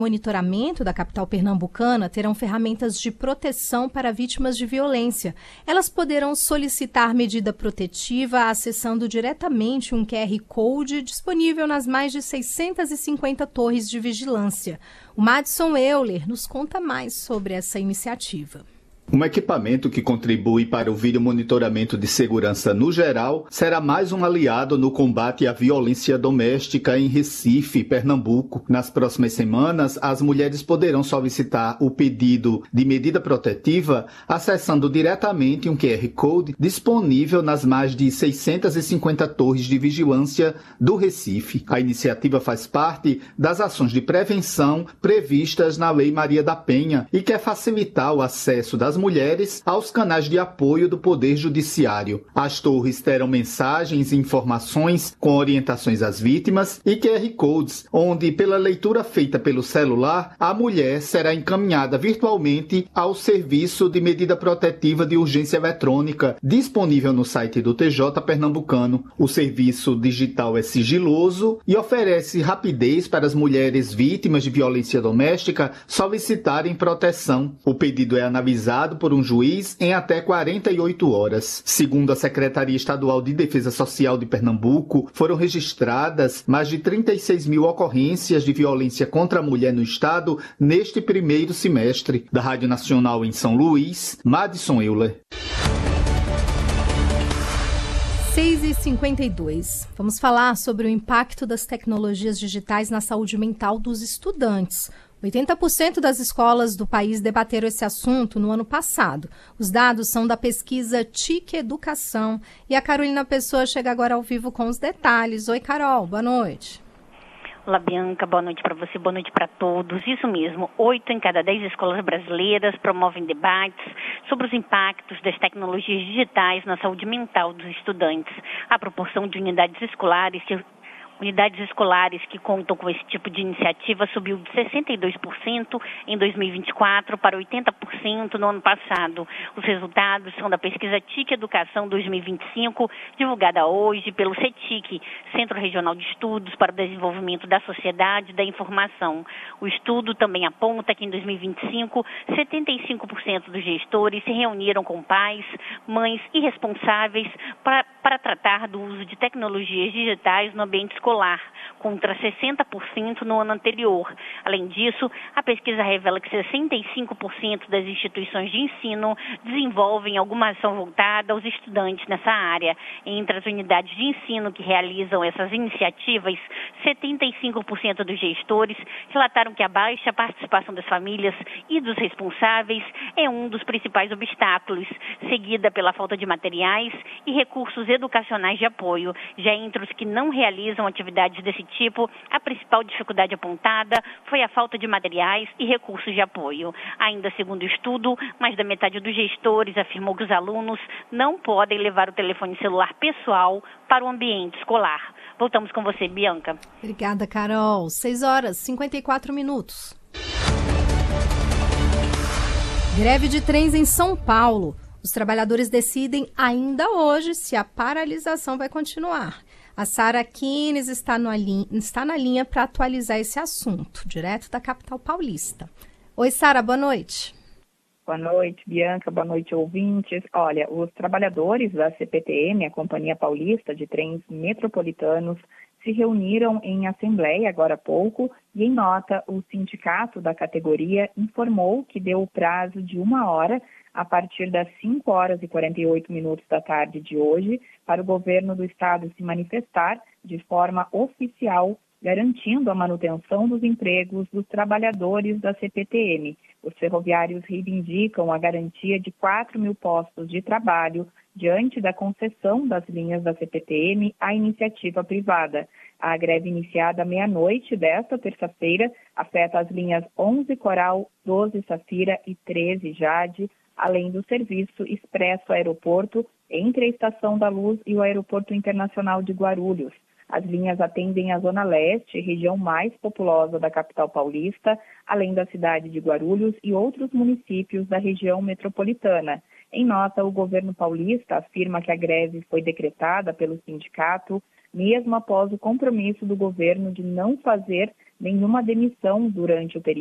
monitoramento da capital pernambucana terão ferramentas de proteção para vítimas de violência. Elas poderão solicitar medida protetiva acessando diretamente um QR Code disponível nas mais de 650 torres de vigilância. O Madison Euler nos conta mais sobre essa iniciativa. Um equipamento que contribui para o videomonitoramento de segurança no geral será mais um aliado no combate à violência doméstica em Recife, Pernambuco. Nas próximas semanas, as mulheres poderão solicitar o pedido de medida protetiva acessando diretamente um QR Code disponível nas mais de 650 torres de vigilância do Recife. A iniciativa faz parte das ações de prevenção previstas na Lei Maria da Penha e quer facilitar o acesso das mulheres aos canais de apoio do Poder Judiciário. As torres terão mensagens e informações com orientações às vítimas e QR Codes, onde, pela leitura feita pelo celular, a mulher será encaminhada virtualmente ao Serviço de Medida Protetiva de Urgência Eletrônica, disponível no site do TJ Pernambucano. O serviço digital é sigiloso e oferece rapidez para as mulheres vítimas de violência doméstica solicitarem proteção. O pedido é analisado por um juiz em até 48 horas. Segundo a Secretaria Estadual de Defesa Social de Pernambuco, foram registradas mais de 36 mil ocorrências de violência contra a mulher no estado neste primeiro semestre. Da Rádio Nacional em São Luís, Madison Euler. 6h52. Vamos falar sobre o impacto das tecnologias digitais na saúde mental dos estudantes. 80% das escolas do país debateram esse assunto no ano passado. Os dados são da pesquisa TIC Educação. E a Carolina Pessoa chega agora ao vivo com os detalhes. Oi, Carol, boa noite. Olá, Bianca, boa noite para você, boa noite para todos. Isso mesmo, 8 em cada 10 escolas brasileiras promovem debates sobre os impactos das tecnologias digitais na saúde mental dos estudantes. A proporção de unidades escolares que contam com esse tipo de iniciativa subiu de 62% em 2024 para 80% no ano passado. Os resultados são da pesquisa TIC Educação 2025, divulgada hoje pelo CETIC, Centro Regional de Estudos para o Desenvolvimento da Sociedade e da Informação. O estudo também aponta que em 2025, 75% dos gestores se reuniram com pais, mães e responsáveis para tratar do uso de tecnologias digitais no ambiente escolar, contra 60% no ano anterior. Além disso, a pesquisa revela que 65% das instituições de ensino desenvolvem alguma ação voltada aos estudantes nessa área. Entre as unidades de ensino que realizam essas iniciativas, 75% dos gestores relataram que a baixa participação das famílias e dos responsáveis é um dos principais obstáculos, seguida pela falta de materiais e recursos educacionais de apoio. Já entre os que não realizam atividades desse tipo, a principal dificuldade apontada foi a falta de materiais e recursos de apoio. Ainda segundo o estudo, mais da metade dos gestores afirmou que os alunos não podem levar o telefone celular pessoal para o ambiente escolar. Voltamos com você, Bianca. Obrigada, Carol. 6h54. Greve de trens em São Paulo. Os trabalhadores decidem ainda hoje se a paralisação vai continuar. A Sara Kines está na linha para atualizar esse assunto, direto da capital paulista. Oi, Sara, boa noite. Boa noite, Bianca, boa noite, ouvintes. Olha, os trabalhadores da CPTM, a Companhia Paulista de Trens Metropolitanos, se reuniram em assembleia agora há pouco e, em nota, o sindicato da categoria informou que deu o prazo de 1 hora a partir das 5h48 da tarde de hoje para o governo do estado se manifestar de forma oficial, garantindo a manutenção dos empregos dos trabalhadores da CPTM. Os ferroviários reivindicam a garantia de 4 mil postos de trabalho diante da concessão das linhas da CPTM à iniciativa privada. A greve iniciada à meia-noite desta terça-feira afeta as linhas 11 Coral, 12 Safira e 13 Jade, além do serviço Expresso Aeroporto entre a Estação da Luz e o Aeroporto Internacional de Guarulhos. As linhas atendem a Zona Leste, região mais populosa da capital paulista, além da cidade de Guarulhos e outros municípios da região metropolitana. Em nota, o governo paulista afirma que a greve foi decretada pelo sindicato, mesmo após o compromisso do governo de não fazer nenhuma demissão durante o período